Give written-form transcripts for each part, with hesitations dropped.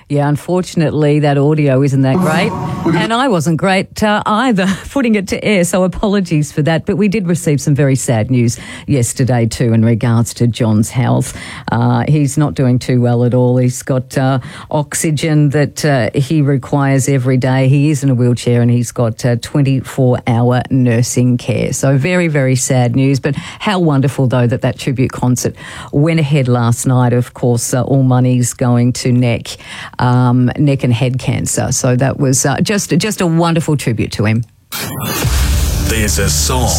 Yeah, unfortunately, that audio isn't that great. And I wasn't great either, putting it to air, so apologies for that. But we did receive some very sad news yesterday too in regards to John's health. He's not doing too well at all. He's got oxygen that he requires every day. He is in a wheelchair and he's got 24-hour nursing care. So very, very sad news. But how wonderful, though, that tribute concert went ahead last night. Of course, all money's going to neck and head cancer. So that was just a wonderful tribute to him. There's a song.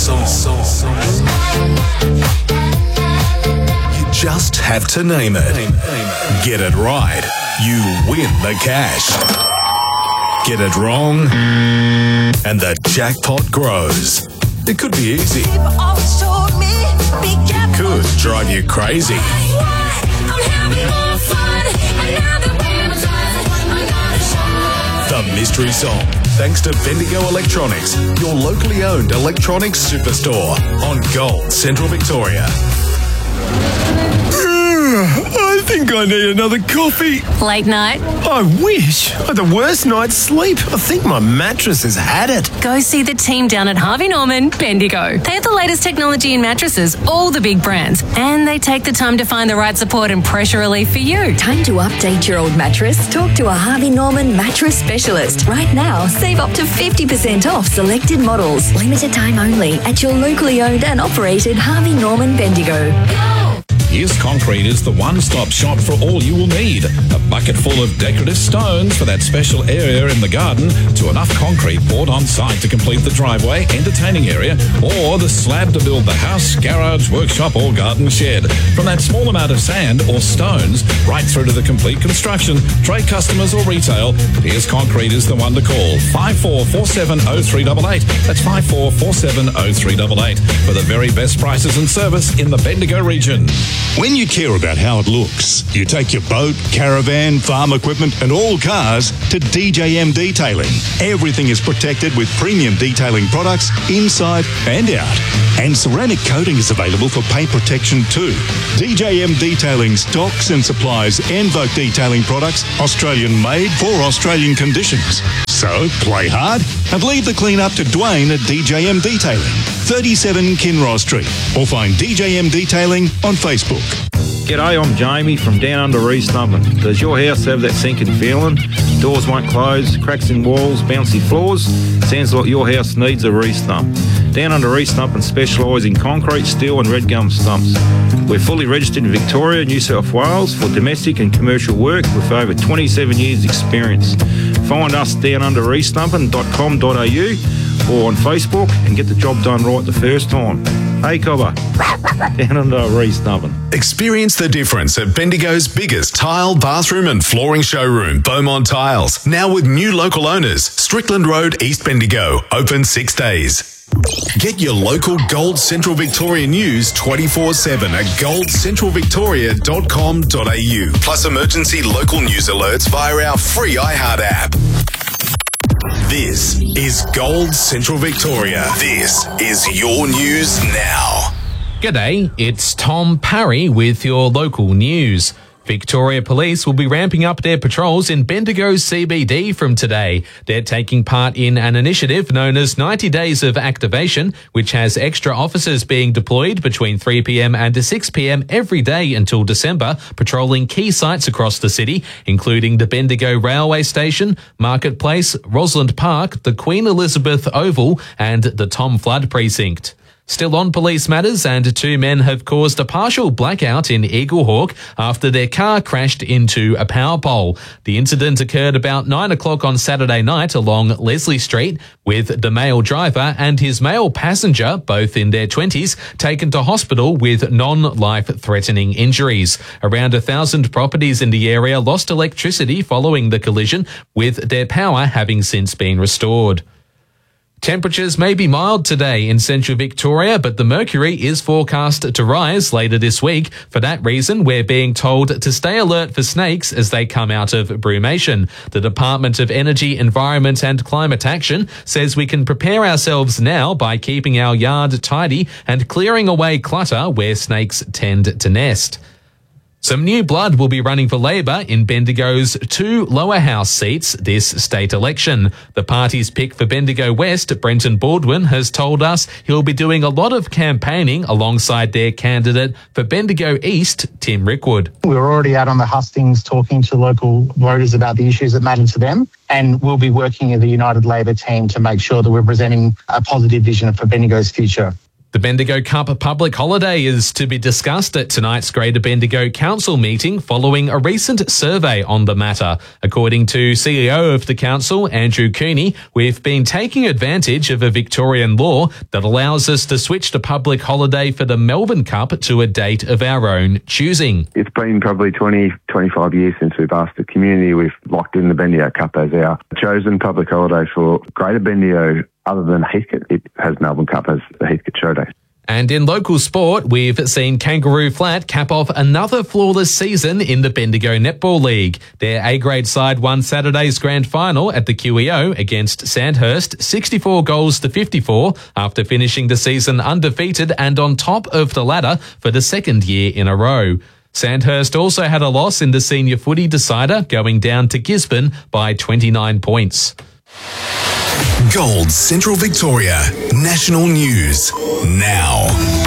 You just have to name it. Get it right, you win the cash. Get it wrong, and the jackpot grows. It could be easy. It could drive you crazy. The mystery song, thanks to Bendigo Electronics, your locally owned electronics superstore on Gold Central Victoria. I think I need another coffee. Late night? I wish. I had the worst night's sleep. I think my mattress has had it. Go see the team down at Harvey Norman, Bendigo. They have the latest technology in mattresses, all the big brands, and they take the time to find the right support and pressure relief for you. Time to update your old mattress? Talk to a Harvey Norman mattress specialist. Right now, save up to 50% off selected models. Limited time only at your locally owned and operated Harvey Norman Bendigo. Yes Concrete is the one-stop shop for all you will need. A bucket full of decorative stones for that special area in the garden, to enough concrete poured on site to complete the driveway, entertaining area, or the slab to build the house, garage, workshop or garden shed. From that small amount of sand or stones right through to the complete construction, trade customers or retail, Pierce Concrete is the one to call. 54470388. That's 54470388 for the very best prices and service in the Bendigo region. When you care about how it looks, you take your boat, caravan, farm equipment and all cars to DJM Detailing. Everything is protected with premium detailing products inside and out. And ceramic coating is available for paint protection too. DJM Detailing stocks and supplies Envoke detailing products, Australian made for Australian conditions. So play hard and leave the clean up to Dwayne at DJM Detailing, 37 Kinross Street, or find DJM Detailing on Facebook. G'day, I'm Jamie from Down Under Restumpin. Does your house have that sinking feeling? Doors won't close, cracks in walls, bouncy floors? Sounds like your house needs a re-stump. Down Under Restumpin specialise in concrete, steel and red gum stumps. We're fully registered in Victoria, New South Wales for domestic and commercial work with over 27 years experience. Find us downunderrestumpin.com.au or on Facebook and get the job done right the first time. Hey Cobber, Down Under Restumpin. Experience the difference at Bendigo's biggest tile, bathroom and flooring showroom, Beaumont Tiles. Now with new local owners, Strickland Road, East Bendigo, open 6 days. Get your local Gold Central Victoria news 24/7 at goldcentralvictoria.com.au. Plus emergency local news alerts via our free iHeart app. This is Gold Central Victoria. This is your news now. G'day, it's Tom Parry with your local news. Victoria Police will be ramping up their patrols in Bendigo CBD from today. They're taking part in an initiative known as 90 Days of Activation, which has extra officers being deployed between 3 p.m. and 6 p.m. every day until December, patrolling key sites across the city, including the Bendigo Railway Station, Marketplace, Rosalind Park, the Queen Elizabeth Oval and the Tom Flood Precinct. Still on police matters, and 2 men have caused a partial blackout in Eaglehawk after their car crashed into a power pole. The incident occurred about 9 o'clock on Saturday night along Leslie Street, with the male driver and his male passenger, both in their 20s, taken to hospital with non-life-threatening injuries. Around 1,000 properties in the area lost electricity following the collision, with their power having since been restored. Temperatures may be mild today in central Victoria, but the mercury is forecast to rise later this week. For that reason, we're being told to stay alert for snakes as they come out of brumation. The Department of Energy, Environment and Climate Action says we can prepare ourselves now by keeping our yard tidy and clearing away clutter where snakes tend to nest. Some new blood will be running for Labor in Bendigo's 2 lower house seats this state election. The party's pick for Bendigo West, Brenton Baldwin, has told us he'll be doing a lot of campaigning alongside their candidate for Bendigo East, Tim Rickwood. We're already out on the hustings talking to local voters about the issues that matter to them, and we'll be working with the United Labor team to make sure that we're presenting a positive vision for Bendigo's future. The Bendigo Cup public holiday is to be discussed at tonight's Greater Bendigo Council meeting following a recent survey on the matter. According to CEO of the council, Andrew Cooney, we've been taking advantage of a Victorian law that allows us to switch the public holiday for the Melbourne Cup to a date of our own choosing. It's been probably 20, 25 years since we've asked the community. We've locked in the Bendigo Cup as our chosen public holiday for Greater Bendigo. Other than Heathcote, it has Melbourne Cup as the Heathcote show day. And in local sport, we've seen Kangaroo Flat cap off another flawless season in the Bendigo Netball League. Their A-grade side won Saturday's grand final at the QEO against Sandhurst, 64 goals to 54, after finishing the season undefeated and on top of the ladder for the second year in a row. Sandhurst also had a loss in the senior footy decider, going down to Gisborne by 29 points. Gold Central Victoria National News now.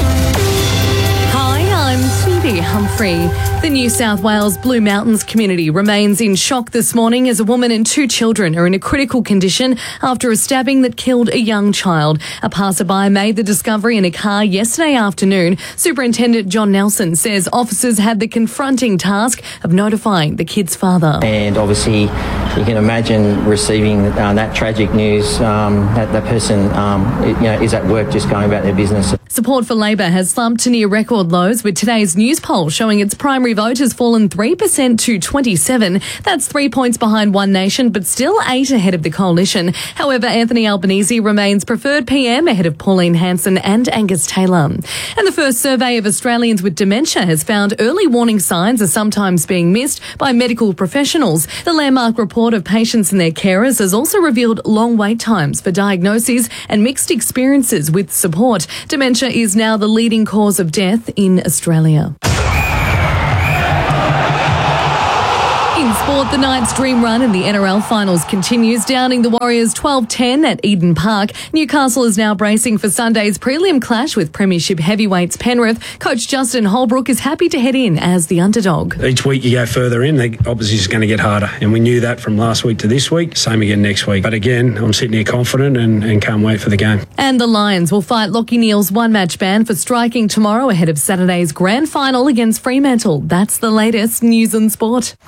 Hi, I'm Phoebe Humphrey. The New South Wales Blue Mountains community remains in shock this morning as a woman and 2 children are in a critical condition after a stabbing that killed a young child. A passerby made the discovery in a car yesterday afternoon. Superintendent John Nelson says officers had the confronting task of notifying the kid's father. And obviously, you can imagine receiving that tragic news. That person is at work just going about their business. Support for Labor has slumped to near record lows, with today's news poll showing its primary vote has fallen 3% to 27. That's 3 points behind One Nation, but still 8 ahead of the coalition. However, Anthony Albanese remains preferred PM ahead of Pauline Hanson and Angus Taylor. And the first survey of Australians with dementia has found early warning signs are sometimes being missed by medical professionals. The landmark report of patients and their carers has also revealed long wait times for diagnoses and mixed experiences with support. Dementia is now the leading cause of death in Australia. In sport, the Knights' dream run in the NRL finals continues, downing the Warriors 12-10 at Eden Park. Newcastle is now bracing for Sunday's prelim clash with Premiership heavyweights Penrith. Coach Justin Holbrook is happy to head in as the underdog. Each week you go further in, the opposition's going to get harder. And we knew that from last week to this week. Same again next week. But again, I'm sitting here confident and can't wait for the game. And the Lions will fight Lachie Neale's one-match ban for striking tomorrow ahead of Saturday's grand final against Fremantle. That's the latest news and sport.